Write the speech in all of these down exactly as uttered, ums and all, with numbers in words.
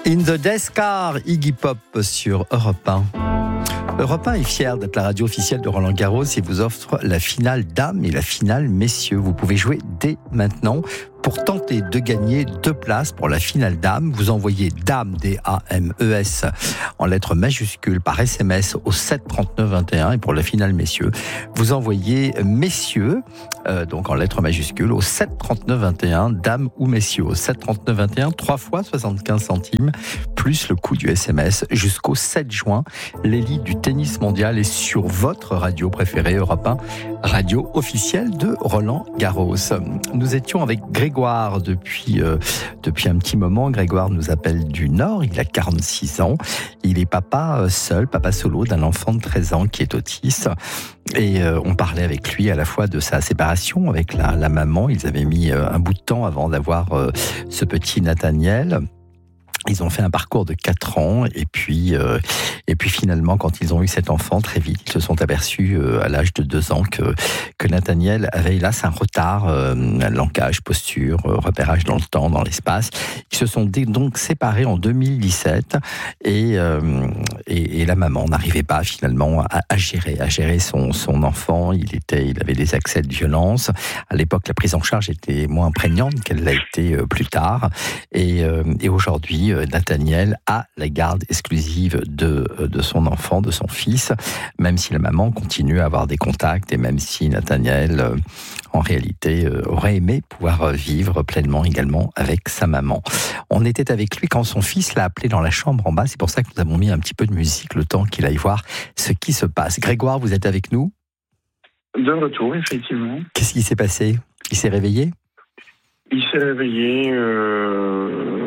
In the Death Car, Iggy Pop sur Europe un. Europe un est fier d'être la radio officielle de Roland Garros et vous offre la finale dames et la finale messieurs. Vous pouvez jouer dès maintenant. Pour tenter de gagner deux places pour la finale dames, vous envoyez dame, D A M E S, en lettres majuscules par S M S au sept trente-neuf vingt et un. Et pour la finale messieurs, vous envoyez messieurs, euh, donc en lettres majuscules, au sept trente-neuf vingt et un, dames ou messieurs, au sept trente-neuf vingt et un, trois fois soixante-quinze centimes, plus le coût du S M S, jusqu'au sept juin. L'élite du tennis mondial est sur votre radio préférée, Europe un, radio officielle de Roland Garros. Nous étions avec Grégoire depuis, euh, depuis un petit moment. Grégoire nous appelle du Nord, il a quarante-six ans. Il est papa seul, papa solo d'un enfant de treize ans qui est autiste. Et euh, on parlait avec lui à la fois de sa séparation avec la, la maman. Ils avaient mis euh, un bout de temps avant d'avoir euh, ce petit Nathaniel. Ils ont fait un parcours de quatre ans et puis euh, et puis finalement, quand ils ont eu cet enfant, très vite, ils se sont aperçus euh, à l'âge de deux ans que que Nathaniel avait hélas un retard, euh, langage, posture, euh, repérage dans le temps, dans l'espace. Ils se sont donc séparés en deux mille dix-sept et euh, et, et la maman n'arrivait pas finalement à, à gérer à gérer son son enfant. Il était il avait des accès de violence. À l'époque, la prise en charge était moins prégnante qu'elle l'a été euh, plus tard et euh, et aujourd'hui, Nathaniel a la garde exclusive de, de son enfant, de son fils, même si la maman continue à avoir des contacts et même si Nathaniel, euh, en réalité, euh, aurait aimé pouvoir vivre pleinement également avec sa maman. On était avec lui quand son fils l'a appelé dans la chambre en bas, c'est pour ça que nous avons mis un petit peu de musique le temps qu'il aille voir ce qui se passe. Grégoire, vous êtes avec nous ? De retour, effectivement. Qu'est-ce qui s'est passé ? Il s'est réveillé ? Il s'est réveillé... Euh...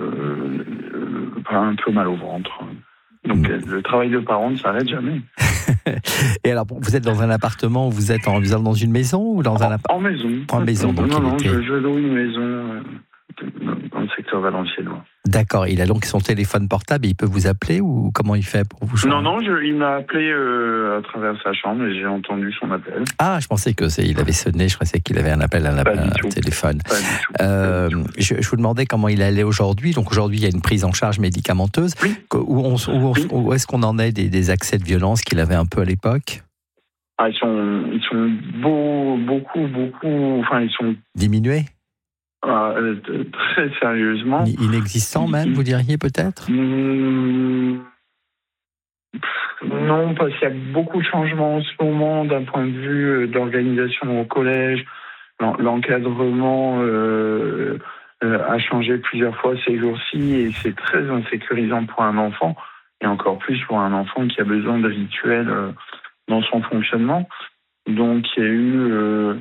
un peu mal au ventre. Donc mmh. le travail de parent ne s'arrête jamais. Et alors, vous êtes dans un appartement ou vous êtes en, vous êtes dans une maison ou dans un appartement ? En maison. En maison, donc non, non, était... je, je loue une maison euh, dans le secteur valenciennois. D'accord, il a donc son téléphone portable et il peut vous appeler ou comment il fait pour vous joindre ? Non, non, je, il m'a appelé euh, à travers sa chambre et j'ai entendu son appel. Ah, je pensais que c'est, il avait sonné, je pensais qu'il avait un appel à un, appel, un téléphone. Pas du tout. Euh, Pas du tout. Je, je vous demandais comment il allait aujourd'hui. Donc aujourd'hui, il y a une prise en charge médicamenteuse. Oui. Où, on, où, oui. où est-ce qu'on en est des, des accès de violence qu'il avait un peu à l'époque ? Ah, ils sont, ils sont beau, beaucoup, beaucoup. Enfin, ils sont diminués. Euh, très sérieusement. Inexistant même, vous diriez peut-être ? mmh, Non, parce qu'il y a beaucoup de changements en ce moment d'un point de vue d'organisation au collège. L'encadrement euh, euh, a changé plusieurs fois ces jours-ci et c'est très insécurisant pour un enfant et encore plus pour un enfant qui a besoin de rituels euh, dans son fonctionnement. Donc il y a eu... Euh,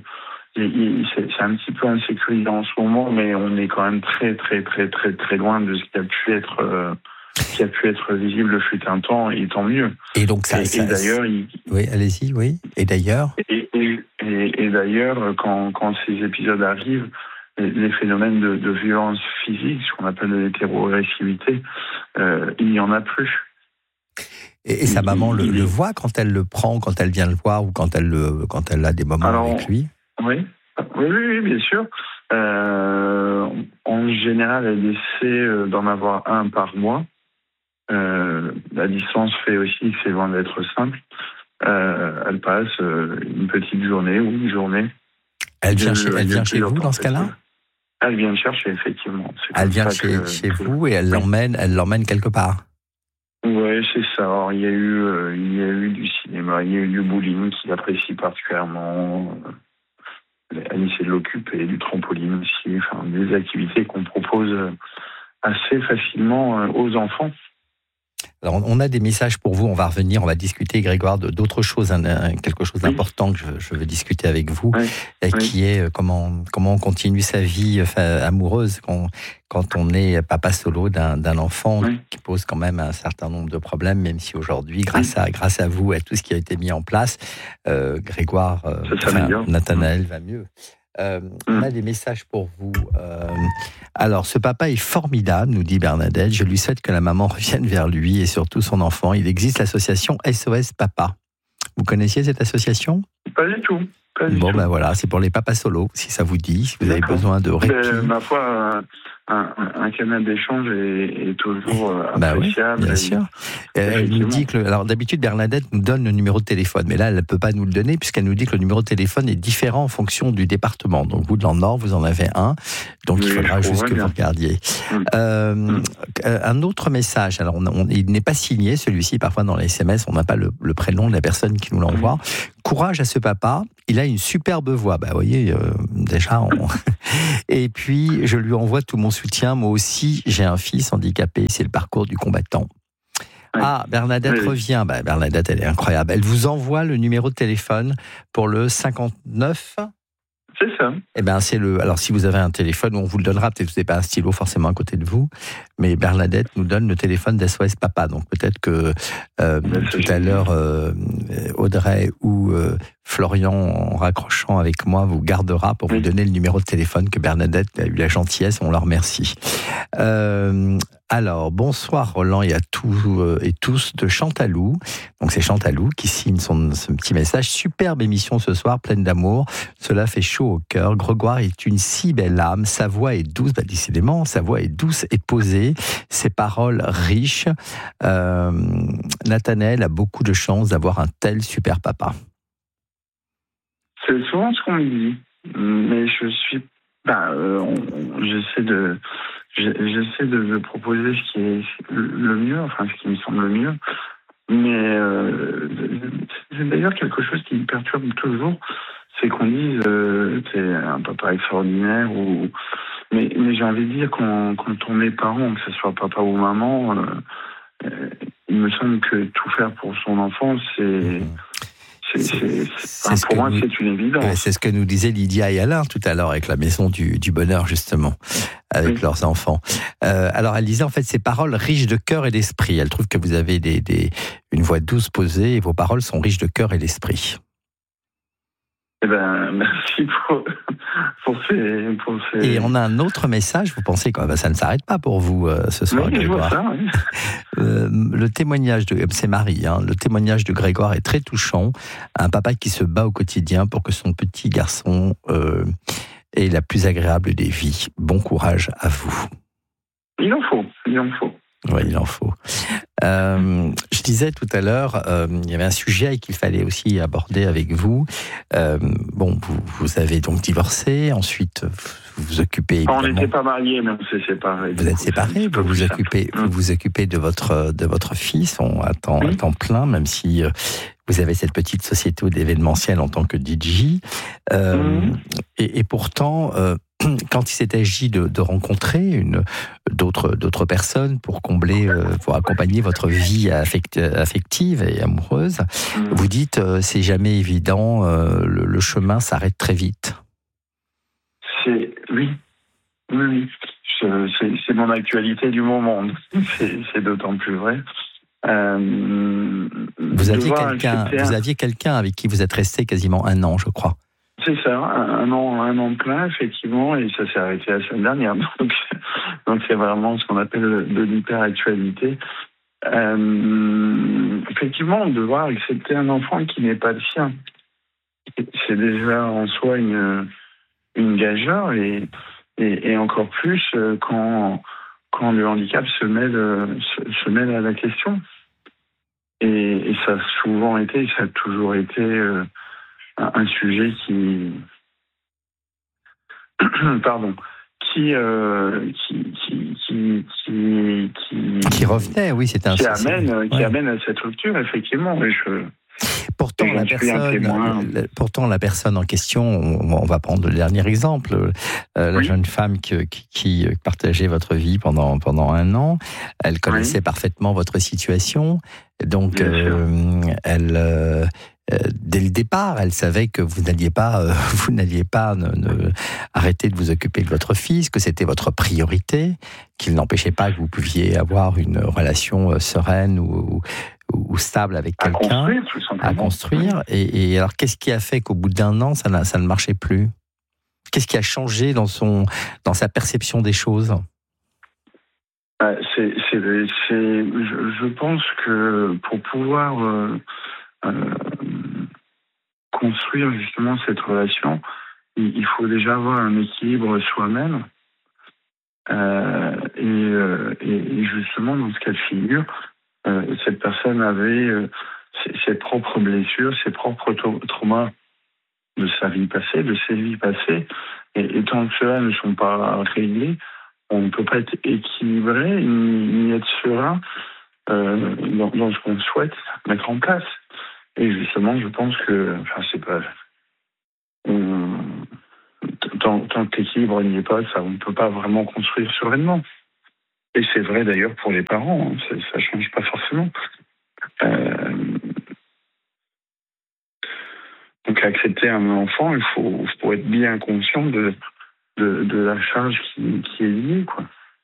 c'est un petit peu insécurisant en ce moment, mais on est quand même très, très, très, très, très loin de ce qui a pu être, euh, qui a pu être visible le fut un temps, et tant mieux. Et donc ça, et, ça et d'ailleurs, il... oui, allez-y, oui. Et d'ailleurs, et, et, et, et d'ailleurs, quand, quand ces épisodes arrivent, les, les phénomènes de, de violence physique, ce qu'on appelle de l'hétéroagressivité, euh, il n'y en a plus. Et, et sa maman il, le, il... le voit quand elle le prend, quand elle vient le voir ou quand elle le, quand elle a des moments Alors, avec lui. Oui, oui, oui, oui, bien sûr. Euh, en général, elle essaie d'en avoir un par mois. Euh, la distance fait aussi que c'est loin d'être simple. Euh, elle passe une petite journée ou une journée. Elle vient chez, elle vient chez vous dans ce cas-là ? Elle vient chercher, effectivement. Elle vient chez, que, chez que... vous et elle l'emmène, elle l'emmène quelque part. Oui, c'est ça. Alors, il y a eu, euh, il y a eu du cinéma, il y a eu du bowling qu'il apprécie particulièrement. Elle essaie de l'occuper, du trampoline aussi, enfin, des activités qu'on propose assez facilement aux enfants. Alors, on a des messages pour vous, on va revenir, on va discuter, Grégoire, d'autres choses, hein, quelque chose d'important que je, je veux discuter avec vous, oui. et qui oui. est comment, comment on continue sa vie enfin, amoureuse quand, quand on est papa solo d'un, d'un enfant oui. qui pose quand même un certain nombre de problèmes, même si aujourd'hui, grâce, oui. à, grâce à vous et à tout ce qui a été mis en place, euh, Grégoire, euh, enfin, Nathanaël va mieux. Euh, mmh. On a des messages pour vous. Euh, alors, ce papa est formidable, nous dit Bernadette. Je lui souhaite que la maman revienne vers lui et surtout son enfant. Il existe l'association S O S Papa. Vous connaissiez cette association ? Pas du tout. Pas du Bon, tout. ben voilà, c'est pour les papas solos, si ça vous dit, si vous avez D'accord. besoin de répit. Ben, ma foi, un, un, un canal d'échange est, est toujours euh, Bah oui, appréciable. bien et- sûr. Elle nous dit que, le- alors d'habitude Bernadette nous donne le numéro de téléphone, mais là elle ne peut pas nous le donner puisqu'elle nous dit que le numéro de téléphone est différent en fonction du département. Donc vous dans le Nord, vous en avez un, donc Oui, il faudra je juste que comprends vous regardiez. Mm. Euh, Mm. Un autre message, alors on, on- il n'est pas signé celui-ci, parfois dans les S M S on n'a pas le, le prénom de la personne qui nous l'envoie. Mm. Courage à ce papa, il a une superbe voix. Bah vous voyez, euh, déjà on... Et puis, je lui envoie tout mon soutien. Moi aussi, j'ai un fils handicapé. C'est le parcours du combattant. Oui. Ah, Bernadette Oui. revient. Bah, Bernadette, elle est incroyable. Elle vous envoie le numéro de téléphone pour le cinquante-neuf. C'est ça. Eh ben, c'est le. Alors, si vous avez un téléphone, on vous le donnera. Peut-être que vous n'avez pas un stylo forcément à côté de vous. Mais Bernadette nous donne le téléphone d'S O S Papa. Donc, peut-être que euh, Ben, tout c'est à génial. l'heure, euh, Audrey ou euh, Florian, en raccrochant avec moi, vous gardera pour vous Oui. donner le numéro de téléphone que Bernadette a eu la gentillesse. On leur remercie. Euh, alors, bonsoir Roland et à tous euh, et tous de Chantalou. Donc, c'est Chantalou qui signe son, ce petit message. Superbe émission ce soir, pleine d'amour. Cela fait chaud au cœur. Grégoire est une si belle âme. Sa voix est douce. Bah, décidément, sa voix est douce et posée. Ses paroles riches. Euh, Nathanaël a beaucoup de chance d'avoir un tel super papa. C'est souvent ce qu'on me dit. Mais je suis. Bah, euh, on- on- j'essaie de. j'ai- J'essaie de, de proposer ce qui est le mieux, enfin ce qui me semble le mieux. Mais euh, c'est d'ailleurs quelque chose qui me perturbe toujours, c'est qu'on dise euh, t'es un papa extraordinaire ou mais, mais j'ai envie de dire quand, quand on est parent, que ce soit papa ou maman, euh, euh, il me semble que tout faire pour son enfant, c'est c'est, C'est- c'est, c'est enfin, ce pour que moi nous- c'est une évidence. Ouais, c'est ce que nous disaient Lydia et Alain tout à l'heure avec la maison du, du bonheur, justement, avec Oui. leurs enfants. Euh, alors, elle disait en fait ces paroles riches de cœur et d'esprit. Elle trouve que vous avez des, des, une voix douce posée et vos paroles sont riches de cœur et d'esprit. Eh ben merci pour pour ces pour ces. Et on a un autre message. Vous pensez que bah, ça ne s'arrête pas pour vous euh, ce soir, Oui, je vois Grégoire. ça. Oui. Euh, le témoignage de c'est Marie, hein, le témoignage de Grégoire est très touchant. Un papa qui se bat au quotidien pour que son petit garçon euh, ait la plus agréable des vies. Bon courage à vous. Il en faut, il en faut. Oui, il en faut. Euh, je disais tout à l'heure, euh, il y avait un sujet qu'il fallait aussi aborder avec vous. Euh, bon, vous, vous avez donc divorcé, ensuite vous vous occupez Enfin, on évidemment. n'était pas mariés, mais on s'est séparés. Vous êtes séparés, vous vous occupez, vous vous occupez de votre de votre fils on, à temps Oui. à temps plein, même si euh, vous avez cette petite société d'événementiel en tant que D J. Euh, Mhm. et, et pourtant, euh, quand il s'est agi de, de rencontrer une d'autres d'autres personnes pour combler, euh, pour accompagner votre vie affect, affective et amoureuse, Mhm. vous dites euh, c'est jamais évident, euh, le, le chemin s'arrête très vite. C'est oui, oui, oui. Je- C'est, c'est mon actualité du moment. C'est, c'est d'autant plus vrai. Euh, Vous aviez devoir quelqu'un, accepter vous un- aviez quelqu'un avec qui vous êtes resté quasiment un an, je crois. C'est ça, un, un an, un an plein effectivement, et ça s'est arrêté la semaine dernière. Donc, donc c'est vraiment ce qu'on appelle de l'hyperactualité. Euh, effectivement, devoir accepter un enfant qui n'est pas le sien, c'est déjà en soi une, une gageure, et, et, et encore plus euh, quand, quand le handicap se mêle, euh, se, se mêle à la question. Et, et ça a souvent été, ça a toujours été euh, un, un sujet qui, pardon, qui, euh, qui, qui, qui, qui, qui, Qui revenait, oui, c'était un qui c'est- amène, ouais. qui amène à cette rupture, effectivement. Et je, Pourtant, Et la j'en suis un personne, témoin. la- pourtant, la personne en question, on, on va prendre le dernier exemple, euh, la Oui. jeune femme qui, qui, qui partageait votre vie pendant, pendant un an, elle connaissait Oui. parfaitement votre situation, donc Bien sûr. euh, elle, euh, euh, dès le départ, elle savait que vous n'alliez pas, euh, vous n'alliez pas ne, ne- arrêter de vous occuper de votre fils, que c'était votre priorité, qu'il n'empêchait pas que vous pouviez avoir une relation euh, sereine ou, ou, ou stable avec à quelqu'un construire, tout simplement. à construire. Et, et alors, qu'est-ce qui a fait qu'au bout d'un an, ça, n'a- ça ne marchait plus? Qu'est-ce qui a changé dans, son, dans sa perception des choses? Euh, c'est, c'est, c'est, je, je pense que pour pouvoir euh, euh, construire justement cette relation, il, il faut déjà avoir un équilibre soi-même. Euh, et, euh, et justement, dans ce cas de figure, euh, cette personne avait euh, ses, ses propres blessures, ses propres tra- traumas de sa vie passée, de ses vies passées. Et, et tant que ceux-là ne sont pas réglés, on ne peut pas être équilibré ni, ni être serein euh, dans, dans ce qu'on souhaite mettre en place. Et justement, je pense que, enfin, c'est pas, on, tant, tant que l'équilibre n'y est pas, ça, on ne peut pas vraiment construire sereinement. Et c'est vrai d'ailleurs pour les parents, hein, ça ne change pas forcément. Euh, donc accepter un enfant, il faut, faut être bien conscient de, de, de la charge qui, qui est liée, quoi.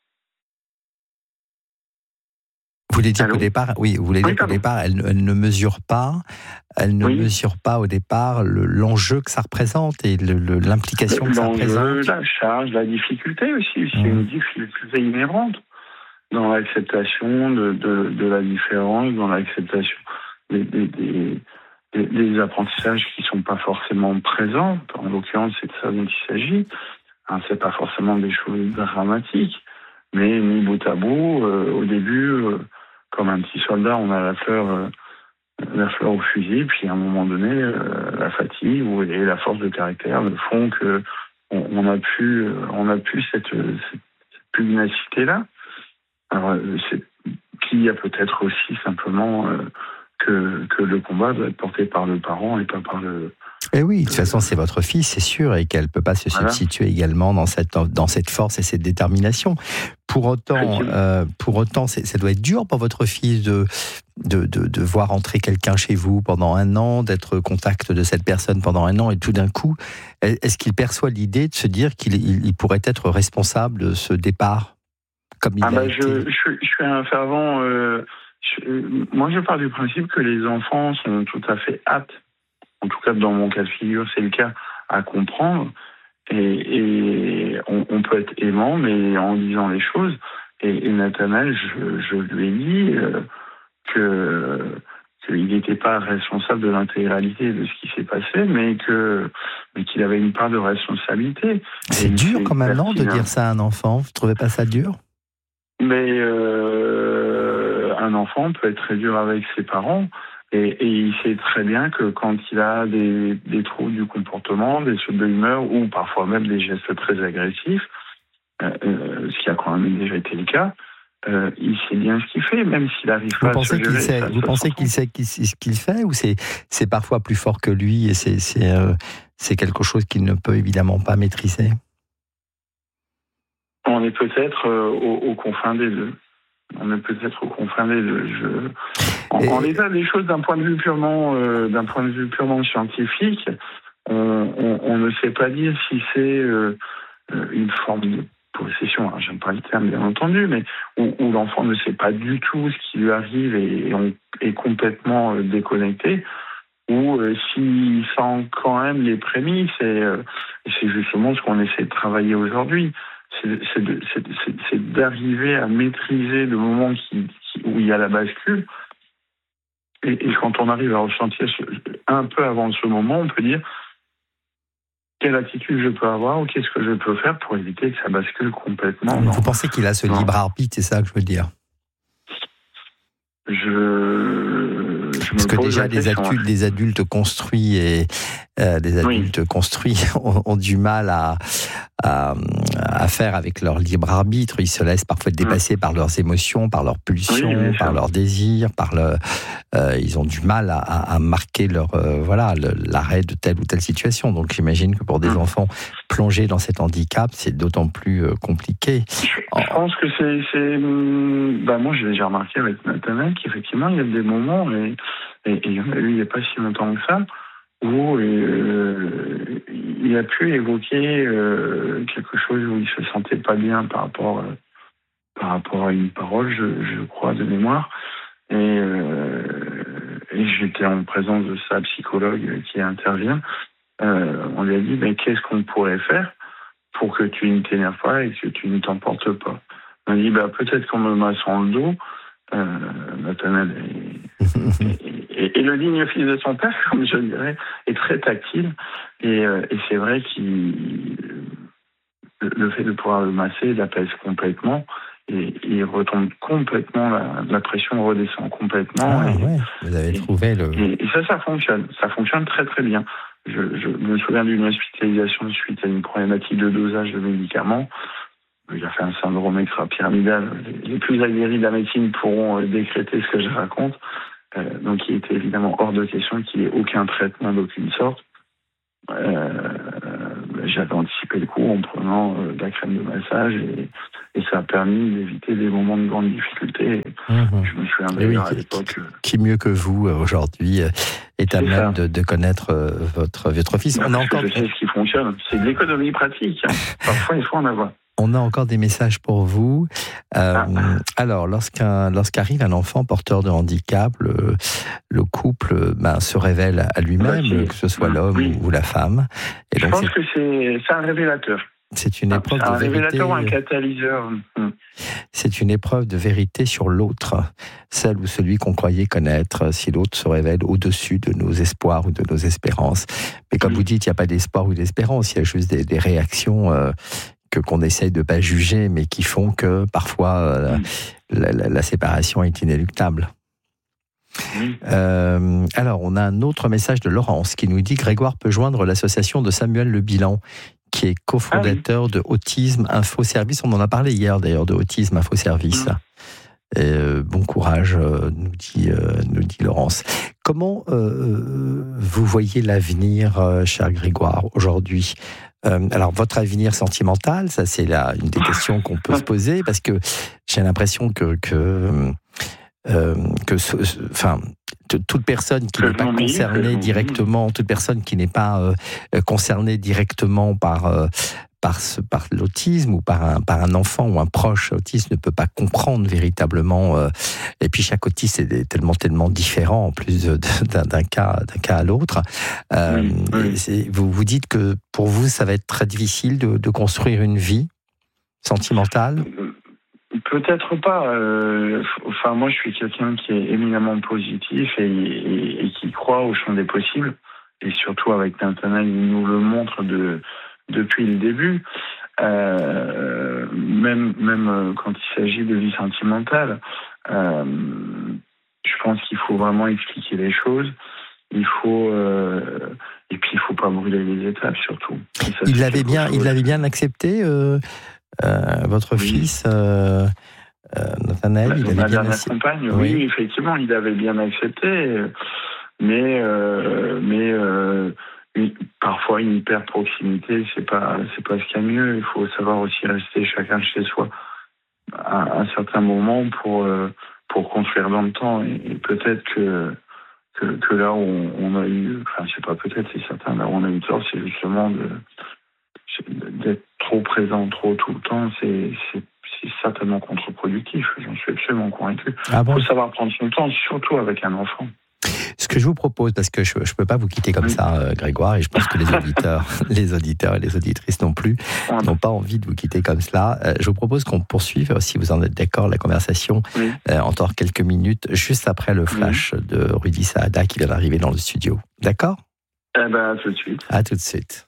Vous voulez dire Allô qu'au départ, oui, vous voulez dire oui, qu'au départ, elle, elle ne mesure pas, elle ne oui. mesure pas au départ le, l'enjeu que ça représente et le, le, l'implication que ça représente. La charge, la difficulté aussi, c'est mmh. une difficulté inhérente dans l'acceptation de, de, de la différence, dans l'acceptation des, des, des, des, des apprentissages qui ne sont pas forcément présents. En l'occurrence, c'est de ça dont il s'agit. Hein, c'est pas forcément des choses dramatiques, mais mis bout à bout, euh, au début, euh, comme un petit soldat, on a la fleur, euh, la fleur au fusil, puis à un moment donné, euh, la fatigue ou et la force de caractère font que on, on a pu, on a pu cette, cette pugnacité-là. Alors, c'est qu'il y a peut-être aussi simplement euh, que, que le combat doit être porté par le parent et pas par le... Eh oui, de toute façon, c'est votre fille, c'est sûr, et qu'elle ne peut pas se voilà. substituer également dans cette, dans cette force et cette détermination. Pour autant, euh, pour autant c'est, ça doit être dur pour votre fille de, de, de, de voir entrer quelqu'un chez vous pendant un an, d'être au contact de cette personne pendant un an, et tout d'un coup, est-ce qu'il perçoit l'idée de se dire qu'il il, il pourrait être responsable de ce départ comme il ah a bah été. je, je, je suis un fervent... Euh, je, moi, je pars du principe que les enfants sont tout à fait aptes, en tout cas dans mon cas de figure, c'est le cas, à comprendre. Et, et on, on peut être aimant, mais en disant les choses. Et, et Nathanaël, je, je lui ai dit euh, que qu'il n'était pas responsable de l'intégralité de ce qui s'est passé, mais que mais qu'il avait une part de responsabilité. C'est et dur quand même, non, de dire ça à un enfant. Vous trouvez pas ça dur? Mais euh, un enfant peut être très dur avec ses parents. Et, et il sait très bien que quand il a des, des troubles du comportement, des sautes de l'humeur ou parfois même des gestes très agressifs, euh, ce qui a quand même déjà été le cas, euh, il sait bien ce qu'il fait, même s'il arrive vous pas pensez à se qu'il gérer. Sait, ça, vous ça pensez qu'il sait ce qu'il fait ou c'est, c'est parfois plus fort que lui et c'est, c'est, euh, c'est quelque chose qu'il ne peut évidemment pas maîtriser? On est peut-être euh, aux, aux confins des deux. On est peut-être aux confins des deux. Je... En, et... en l'état des choses, d'un point de vue purement, euh, d'un point de vue purement scientifique, on, on, on ne sait pas dire si c'est euh, une forme de possession. Alors, j'aime pas le terme, bien entendu, mais où, où l'enfant ne sait pas du tout ce qui lui arrive et, et on est complètement euh, déconnecté, ou euh, s'il sent quand même les prémices, et, euh, et c'est justement ce qu'on essaie de travailler aujourd'hui. C'est, c'est, de, c'est, c'est, c'est d'arriver à maîtriser le moment qui, qui, où il y a la bascule. Et, et quand on arrive à ressentir ce, un peu avant ce moment, on peut dire quelle attitude je peux avoir ou qu'est-ce que je peux faire pour éviter que ça bascule complètement. Vous pensez qu'il a ce non. libre arbitre, c'est ça que je veux dire? Je, je Parce que déjà des adultes, des adultes construits et euh, des adultes oui. construits ont, ont du mal à, à, à faire avec leur libre arbitre. Ils se laissent parfois dépasser mmh. par leurs émotions, par leurs pulsions, oui, par leurs désirs, par le. Euh, ils ont du mal à, à marquer leur euh, voilà le, l'arrêt de telle ou telle situation. Donc j'imagine que pour des mmh. enfants plongés dans cet handicap, c'est d'autant plus euh, compliqué. Je, je pense que c'est, c'est bah moi j'ai déjà remarqué avec Nathanaël qu'effectivement il y a des moments et et il y en a eu il n'y a pas si longtemps que ça où euh, il a pu évoquer euh, quelque chose où il se sentait pas bien par rapport euh, par rapport à une parole, je, je crois de mémoire. Et, euh, et j'étais en présence de sa psychologue qui intervient. Euh, on lui a dit, mais qu'est-ce qu'on pourrait faire pour que tu ne t'énerves pas et que tu ne t'emportes pas? On a dit, bah, peut-être qu'en me massant le dos, Euh, Nathanaël est, est, est, est le digne fils de son père, comme je dirais, est très tactile. Et, euh, et c'est vrai qu'il le fait de pouvoir le masser l'apaise complètement. Et il retombe complètement, la, la pression redescend complètement. Ah, et, ouais. Vous avez et, trouvé le... Et, et ça, ça fonctionne. Ça fonctionne très très bien. Je, je me souviens d'une hospitalisation suite à une problématique de dosage de médicaments. Il a fait un syndrome extra-pyramidal. Les plus aguerris de la médecine pourront décréter ce que je raconte. Euh, donc il était évidemment hors de question qu'il n'y ait aucun traitement d'aucune sorte. Euh, j'avais anticipé le coup en prenant euh, de la crème de massage et, et ça a permis d'éviter des moments de grande difficulté. Mmh. Je me souviens oui, d'ailleurs à qui, l'époque. Qui mieux que vous aujourd'hui est à c'est même de, de connaître votre, votre fils. Non, on a encore... Je sais ce qui fonctionne. C'est de l'économie pratique. Hein. Parfois, il faut en avoir. On a encore des messages pour vous. Euh, ah. Alors, lorsqu'un, lorsqu'arrive un enfant porteur de handicap, le, le couple ben, se révèle à lui-même, bah, que ce soit l'homme oui. ou, ou la femme. Et Je donc, pense c'est... que c'est, c'est un révélateur. C'est une épreuve c'est de un vérité. révélateur ou un catalyseur. C'est une épreuve de vérité sur l'autre, celle ou celui qu'on croyait connaître, si l'autre se révèle au-dessus de nos espoirs ou de nos espérances. Mais comme oui. vous dites, il n'y a pas d'espoir ou d'espérance, il y a juste des, des réactions euh, que qu'on essaye de pas juger, mais qui font que parfois euh, oui. la, la, la séparation est inéluctable. Oui. Euh, alors, on a un autre message de Laurence qui nous dit que Grégoire peut joindre l'association de Samuel Le Bilan, qui est cofondateur ah oui. de Autisme Info Service. On en a parlé hier d'ailleurs de Autisme Info Service. Mmh. Et, euh, bon courage, euh, nous dit, euh, nous dit Laurence. Comment euh, vous voyez l'avenir, euh, cher Grégoire, aujourd'hui ? Euh, alors, votre avenir sentimental, ça c'est la, une des questions qu'on peut se poser, parce que j'ai l'impression que, que, euh, que enfin, toute personne qui n'est pas concernée directement, toute personne qui n'est pas euh, concernée directement par euh, par, ce, par l'autisme ou par un, par un enfant ou un proche autiste ne peut pas comprendre véritablement. Euh, et puis chaque autiste est tellement, tellement différent en plus de, de, d'un, d'un, cas, d'un cas à l'autre. Euh, oui, oui. C'est, vous vous dites que pour vous, ça va être très difficile de, de construire une vie sentimentale ? Peut-être pas. Euh, enfin, moi, je suis quelqu'un qui est éminemment positif et, et, et qui croit au champ des possibles. Et surtout avec Nathanaël, il nous le montre de... depuis le début, euh, même, même quand il s'agit de vie sentimentale, euh, je pense qu'il faut vraiment expliquer les choses. Il faut euh, et puis il faut pas brûler les étapes surtout. Ça, il l'avait bien, chose. il l'avait bien accepté, euh, euh, votre oui. fils, euh, euh, Nathanaël. Bah, il avait ma bien dernière compagne, oui. oui, effectivement, il avait bien accepté, mais euh, mais euh, parfois une hyper proximité, c'est pas c'est pas ce qu'il y a mieux. Il faut savoir aussi rester chacun chez soi à un certain moment pour euh, pour construire dans le temps. Et, et peut-être que, que que là où on, on a eu, enfin c'est pas peut-être, c'est certain, là où on a eu tort, c'est justement de d'être trop présent trop tout le temps. C'est c'est, c'est certainement contre-productif. J'en suis absolument convaincu. Il ah bon faut savoir prendre son temps, surtout avec un enfant. Ce que je vous propose, parce que je ne peux pas vous quitter comme oui. ça, euh, Grégoire, et je pense que les auditeurs, les auditeurs et les auditrices non plus, ouais. n'ont pas envie de vous quitter comme cela. Euh, je vous propose qu'on poursuive, si vous en êtes d'accord, la conversation oui. euh, encore quelques minutes, juste après le flash oui. de Rudy Saada qui vient d'arriver dans le studio. D'accord ? Eh ben, à tout de suite. À tout de suite.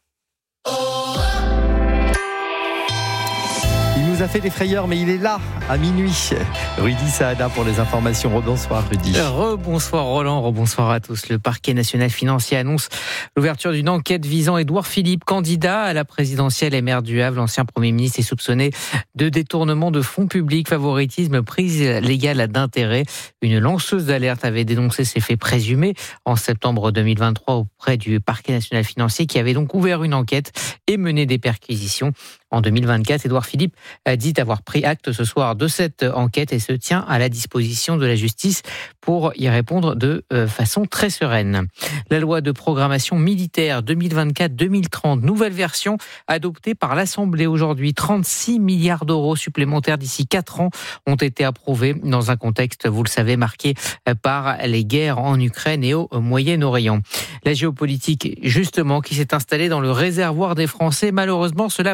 Il nous a fait des frayeurs, mais il est là, à minuit. Rudy Saada pour les informations. Rebonsoir, Rudy. Rebonsoir, Roland. Rebonsoir à tous. Le parquet national financier annonce l'ouverture d'une enquête visant Édouard Philippe, candidat à la présidentielle et maire du Havre. L'ancien Premier ministre est soupçonné de détournement de fonds publics, favoritisme, prise légale d'intérêt. Une lanceuse d'alerte avait dénoncé ces faits présumés en septembre deux mille vingt-trois auprès du parquet national financier qui avait donc ouvert une enquête et mené des perquisitions. En deux mille vingt-quatre, Édouard Philippe a dit avoir pris acte ce soir de cette enquête et se tient à la disposition de la justice pour y répondre de façon très sereine. La loi de programmation militaire deux mille vingt-quatre deux mille trente, nouvelle version adoptée par l'Assemblée aujourd'hui. trente-six milliards d'euros supplémentaires d'ici quatre ans ont été approuvés dans un contexte, vous le savez, marqué par les guerres en Ukraine et au Moyen-Orient. La géopolitique, justement, qui s'est installée dans le réservoir des Français, malheureusement, cela va durer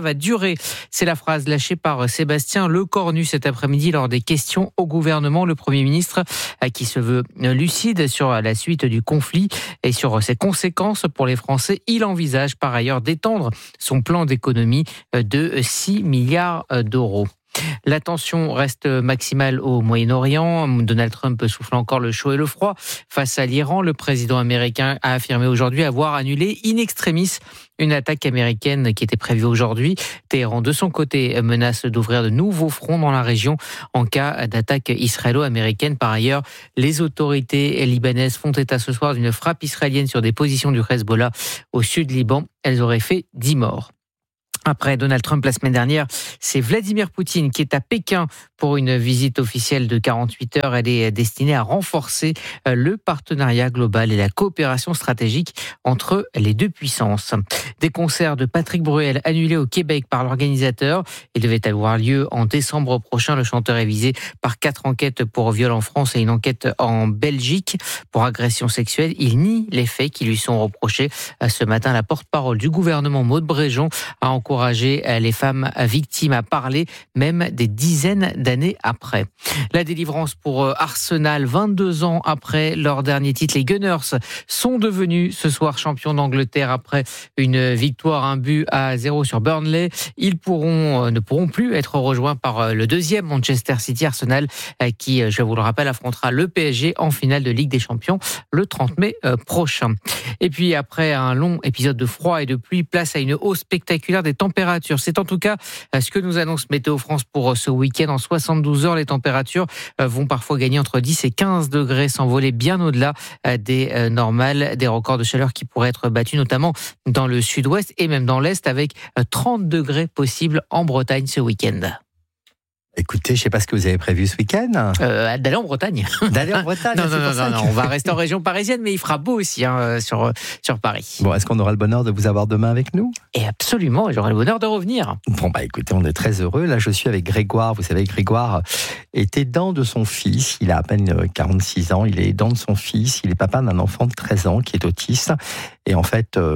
vrai. C'est la phrase lâchée par Sébastien Lecornu cet après-midi lors des questions au gouvernement. Le Premier ministre qui se veut lucide sur la suite du conflit et sur ses conséquences pour les Français. Il envisage par ailleurs d'étendre son plan d'économie de six milliards d'euros. La tension reste maximale au Moyen-Orient. Donald Trump souffle encore le chaud et le froid face à l'Iran. Le président américain a affirmé aujourd'hui avoir annulé in extremis une attaque américaine qui était prévue aujourd'hui. Téhéran, de son côté, menace d'ouvrir de nouveaux fronts dans la région en cas d'attaque israélo-américaine. Par ailleurs, les autorités libanaises font état ce soir d'une frappe israélienne sur des positions du Hezbollah au sud Liban. Elles auraient fait dix morts. Après Donald Trump la semaine dernière, c'est Vladimir Poutine qui est à Pékin pour une visite officielle de quarante-huit heures. Elle est destinée à renforcer le partenariat global et la coopération stratégique entre les deux puissances. Des concerts de Patrick Bruel annulés au Québec par l'organisateur. Ils devaient avoir lieu en décembre prochain. Le chanteur est visé par quatre enquêtes pour viol en France et une enquête en Belgique pour agression sexuelle. Il nie les faits qui lui sont reprochés. Ce matin, la porte-parole du gouvernement, Maude Bréjon, a encouragé les femmes victimes à parler, même des dizaines d'années après. La délivrance pour Arsenal, vingt-deux ans après leur dernier titre. Les Gunners sont devenus ce soir champions d'Angleterre après une victoire, un but à zéro sur Burnley. Ils pourront, ne pourront plus être rejoints par le deuxième Manchester City. Arsenal qui, je vous le rappelle, affrontera le P S G en finale de Ligue des Champions le trente mai prochain. Et puis après un long épisode de froid et de pluie, place à une hausse spectaculaire des températures. C'est en tout cas ce que nous annonce Météo France pour ce week-end. En soixante-douze heures, les températures vont parfois gagner entre dix et quinze degrés, s'envoler bien au-delà des normales, des records de chaleur qui pourraient être battus notamment dans le sud-ouest et même dans l'est, avec trente degrés possibles en Bretagne ce week-end. Écoutez, je ne sais pas ce que vous avez prévu ce week-end. Euh, d'aller en Bretagne. D'aller en Bretagne. non, non, non, non, non, on va rester en région parisienne, mais il fera beau aussi hein, sur, sur Paris. Bon, est-ce qu'on aura le bonheur de vous avoir demain avec nous ? Et absolument, j'aurai le bonheur de revenir. Bon, bah écoutez, on est très heureux. Là, je suis avec Grégoire. Vous savez, Grégoire est aidant de son fils. Il a à peine quarante-six ans. Il est aidant de son fils. Il est papa d'un enfant de treize ans qui est autiste. Et en fait... Euh,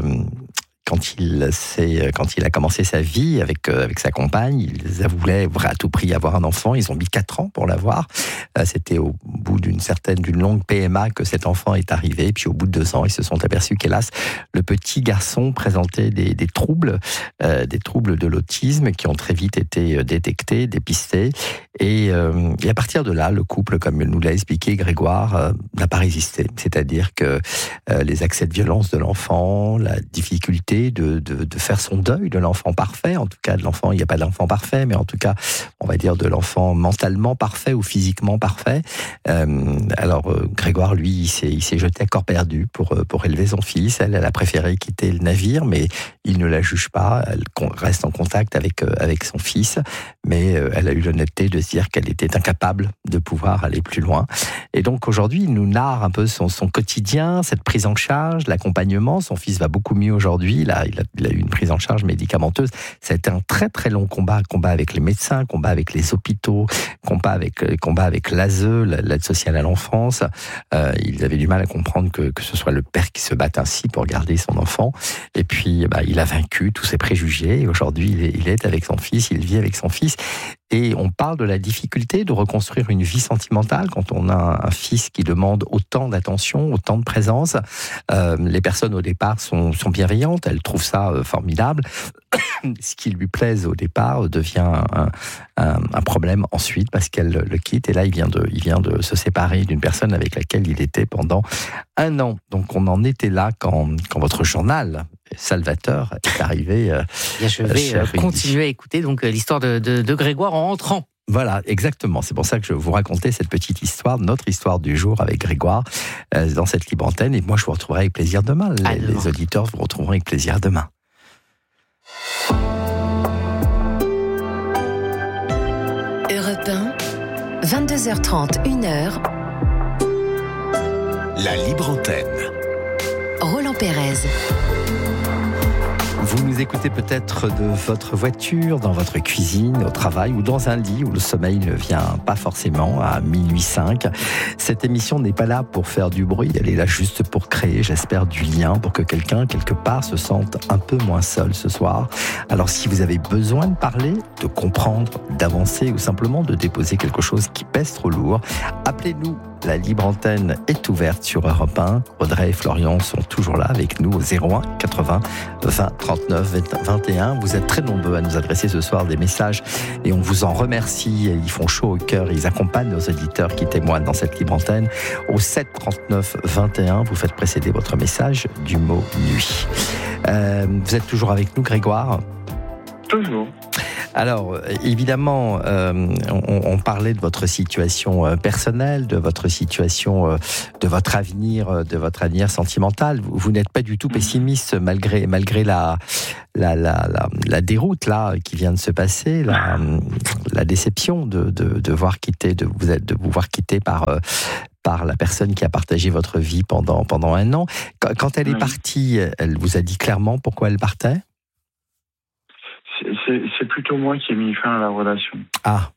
Quand il, quand il a commencé sa vie avec, avec sa compagne, ils voulaient à tout prix avoir un enfant. Ils ont mis quatre ans pour l'avoir. C'était au bout d'une certaine, d'une longue P M A que cet enfant est arrivé. Puis au bout de deux ans, ils se sont aperçus qu'hélas, le petit garçon présentait des, des troubles, euh, des troubles de l'autisme qui ont très vite été détectés, dépistés. Et, euh, et à partir de là, le couple, comme nous l'a expliqué Grégoire, euh, n'a pas résisté. C'est-à-dire que euh, les accès de violence de l'enfant, la difficulté De, de, de faire son deuil de l'enfant parfait, en tout cas de l'enfant, il n'y a pas d'enfant parfait, mais en tout cas, on va dire de l'enfant mentalement parfait ou physiquement parfait. Euh, alors, euh, Grégoire, lui, il s'est, il s'est jeté à corps perdu pour, pour élever son fils. Elle, elle a préféré quitter le navire, mais il ne la juge pas. Elle reste en contact avec, avec son fils, mais elle a eu l'honnêteté de se dire qu'elle était incapable de pouvoir aller plus loin. Et donc, aujourd'hui, il nous narre un peu son, son quotidien, cette prise en charge, l'accompagnement. Son fils va beaucoup mieux aujourd'hui. Il a, il, a, il a eu une prise en charge médicamenteuse. Ça a été un très très long combat, combat avec les médecins, combat avec les hôpitaux, combat avec, combat avec l'A S E, l'aide sociale à l'enfance. Euh, ils avaient du mal à comprendre que, que ce soit le père qui se batte ainsi pour garder son enfant. Et puis, bah, il a vaincu tous ses préjugés. Et aujourd'hui, il est, il est avec son fils, il vit avec son fils. Et on parle de la difficulté de reconstruire une vie sentimentale quand on a un fils qui demande autant d'attention, autant de présence. Euh, les personnes au départ sont, sont bienveillantes, elles trouvent ça euh, formidable. Ce qui lui plaise au départ devient un, un, un problème ensuite parce qu'elle le quitte. Et là, il vient de, il vient de se séparer d'une personne avec laquelle il était pendant un an. Donc on en était là quand, quand votre journal Salvateur est arrivé. Euh, Bien, je vais euh, continuer à écouter donc, euh, l'histoire de, de, de Grégoire en rentrant. Voilà, exactement. C'est pour ça que je vous racontais cette petite histoire, notre histoire du jour avec Grégoire, euh, dans cette libre antenne. Et moi, je vous retrouverai avec plaisir demain. Les, les auditeurs vous retrouveront avec plaisir demain. Europe un, vingt-deux heures trente, une heure. La libre antenne. Roland Pérez. Vous nous écoutez peut-être de votre voiture, dans votre cuisine, au travail ou dans un lit où le sommeil ne vient pas forcément à minuit cinq. Cette émission n'est pas là pour faire du bruit, elle est là juste pour créer, j'espère, du lien, pour que quelqu'un, quelque part, se sente un peu moins seul ce soir. Alors si vous avez besoin de parler, de comprendre, d'avancer ou simplement de déposer quelque chose qui pèse trop lourd, appelez-nous. La libre antenne est ouverte sur Europe un. Audrey et Florian sont toujours là avec nous au zéro un quatre-vingts vingt trente-neuf vingt et un. Vous êtes très nombreux à nous adresser ce soir des messages et on vous en remercie. Ils font chaud au cœur, ils accompagnent nos auditeurs qui témoignent dans cette libre antenne. Au sept trente-neuf vingt et un, vous faites précéder votre message du mot nuit. Euh, vous êtes toujours avec nous, Grégoire ? Toujours. Alors, évidemment, euh, on, on parlait de votre situation euh, personnelle, de votre situation, euh, de votre avenir, euh, de votre avenir sentimental. Vous, vous n'êtes pas du tout pessimiste malgré malgré la la la la, la déroute là qui vient de se passer, la, la déception de, de de voir quitter, de vous de vous voir quitter par euh, par la personne qui a partagé votre vie pendant pendant un an. Quand, quand elle est partie, elle vous a dit clairement pourquoi elle partait ? C'est, c'est plutôt moi qui ai mis fin à la relation. Ah.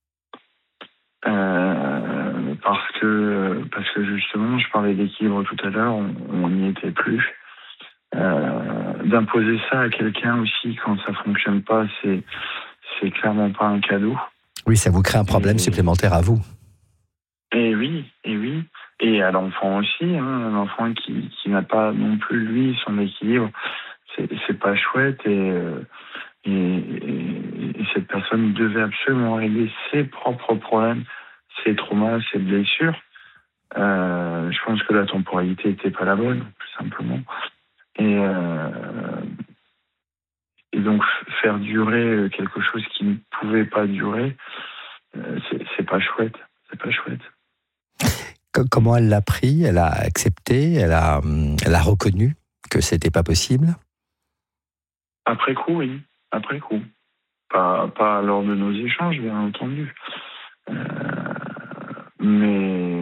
Euh, parce que parce que justement, je parlais d'équilibre tout à l'heure, on n'y était plus. Euh, d'imposer ça à quelqu'un aussi quand ça fonctionne pas, c'est c'est clairement pas un cadeau. Oui, ça vous crée un problème et, supplémentaire à vous. Et oui, et oui, et à l'enfant aussi, hein, l'enfant qui qui n'a pas non plus lui son équilibre, c'est c'est pas chouette et euh, Et, et, et cette personne devait absolument régler ses propres problèmes, ses traumas, ses blessures. Euh, je pense que la temporalité n'était pas la bonne, tout simplement. Et, euh, et donc faire durer quelque chose qui ne pouvait pas durer, euh, c'est, c'est pas chouette. C'est pas chouette. Comment elle l'a pris ? Elle a accepté ? Elle a, elle a reconnu que c'était pas possible ? Après coup, oui. Après coup. Pas, pas lors de nos échanges, bien entendu. Euh, mais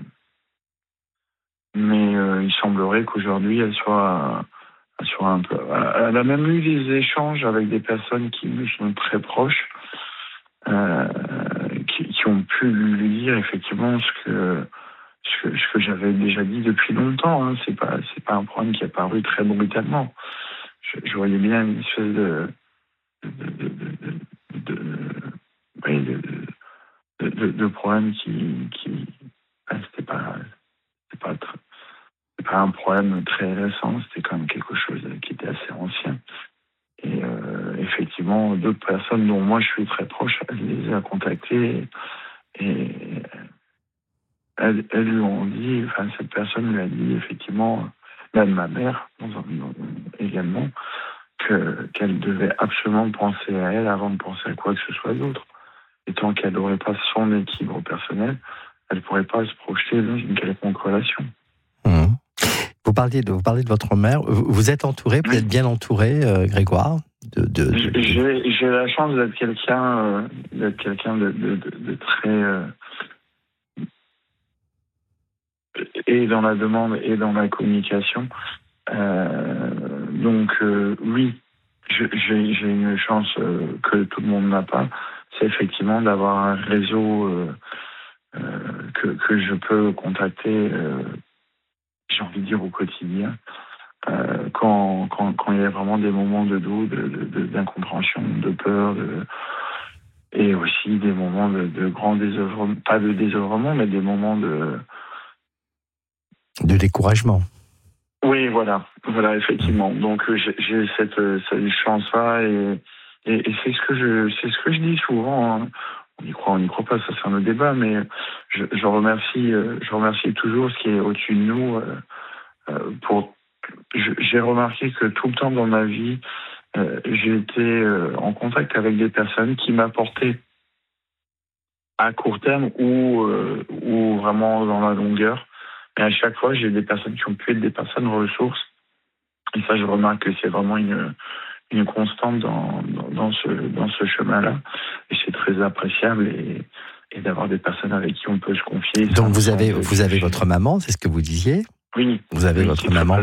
mais euh, il semblerait qu'aujourd'hui, elle soit, elle soit un peu... Elle a même eu des échanges avec des personnes qui lui sont très proches, euh, qui, qui ont pu lui dire effectivement ce que, ce que, ce que j'avais déjà dit depuis longtemps. Hein. C'est pas, c'est pas un problème qui est apparu très brutalement. Je, je voyais bien une espèce de... De, de, de, de, de, oui, de, de, de, de problèmes qui, qui ben, c'était pas, c'était pas, c'était pas un problème très récent, c'était quand même quelque chose qui était assez ancien. Et euh, effectivement, d'autres personnes dont moi je suis très proche, elle les a contactées et, et elles, elles lui ont dit, enfin cette personne lui a dit effectivement, même ma mère également, Que, qu'elle devait absolument penser à elle avant de penser à quoi que ce soit d'autre. Et tant qu'elle n'aurait pas son équilibre personnel, elle ne pourrait pas se projeter dans une quelconque relation. Mmh. Vous parliez de, vous parliez de votre mère. Vous êtes entouré, vous êtes bien entouré, euh, Grégoire de, de, de... J'ai, j'ai la chance d'être quelqu'un, euh, d'être quelqu'un de, de, de, de très... Euh, et dans la demande et dans la communication. Euh, donc euh, oui, je, j'ai, j'ai une chance euh, que tout le monde n'a pas, c'est effectivement d'avoir un réseau euh, euh, que, que je peux contacter, euh, j'ai envie de dire au quotidien, euh, quand, quand, quand il y a vraiment des moments de doute, de, de, de, d'incompréhension, de peur, de, et aussi des moments de, de grand désœuvrement, pas de désœuvrement, mais des moments de... de découragement. Oui, voilà, voilà, effectivement. Donc j'ai, j'ai cette, cette chance-là et, et, et c'est ce que je, c'est ce que je dis souvent. Hein. On y croit, on n'y croit pas, ça c'est un autre débat, mais je, je remercie, je remercie toujours ce qui est au-dessus de nous. Euh, pour, je, j'ai remarqué que tout le temps dans ma vie, euh, j'ai été euh, en contact avec des personnes qui m'apportaient à court terme ou, euh, ou vraiment dans la longueur. Et à chaque fois, j'ai des personnes qui ont pu être des personnes ressources. Et ça, je remarque que c'est vraiment une, une constante dans, dans, dans ce, dans ce chemin-là. Et c'est très appréciable et, et d'avoir des personnes avec qui on peut se confier. Donc vous avez, vous avez votre maman, c'est ce que vous disiez ? Oui. Vous avez oui, votre maman.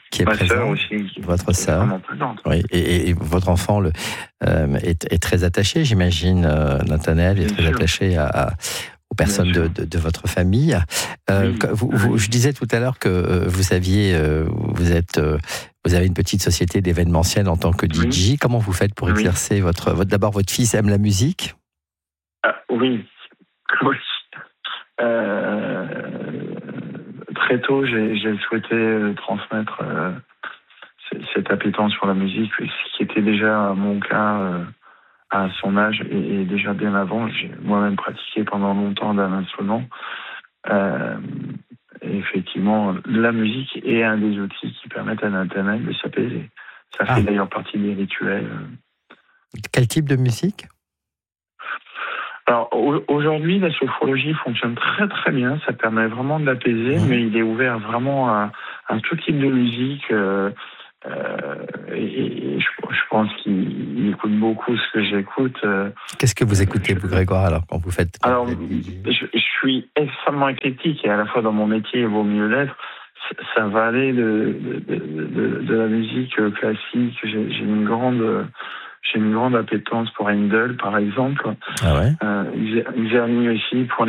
qui est Ma présent. sœur aussi. Qui, votre qui est sœur. vraiment présente. Oui, et, et votre enfant le, euh, est, est très attaché, j'imagine, euh, Nathanaël est Bien très sûr. attaché à, à, aux personnes de, de, de votre famille. Euh, Oui. vous, vous, je disais tout à l'heure que euh, vous aviez, euh, vous êtes, euh, vous avez une petite société d'événementiel en tant que D J. Oui. Comment vous faites pour Oui. exercer votre, votre, d'abord votre fils aime la musique? Ah, oui, oui. Euh, très tôt, j'ai, j'ai souhaité euh, transmettre euh, c- cette appétence pour la musique, ce qui était déjà mon cas euh, à son âge et, et déjà bien avant. J'ai moi-même pratiqué pendant longtemps d'un instrument. Euh, et effectivement, la musique est un des outils qui permettent à Nathanaël de s'apaiser. Ça fait Ah. d'ailleurs partie des rituels. Quel type de musique? Alors au- aujourd'hui, la sophrologie fonctionne très très bien, ça permet vraiment de l'apaiser, Mmh. mais il est ouvert vraiment à, à tout type de musique. Euh, euh, et, et je, je pense qu'il il écoute beaucoup ce que j'écoute. Euh, Qu'est-ce que vous écoutez, je- vous, Grégoire, alors, quand vous faites... quand alors, vous êtes D J? je, je suis extrêmement éclectique et à la fois dans mon métier et vaut mieux l'être. Ça, ça va aller de, de, de, de, de la musique classique. J'ai, j'ai une grande... J'ai une grande appétence pour Handel, par exemple. Ah ouais? Euh, Xerni aussi, pour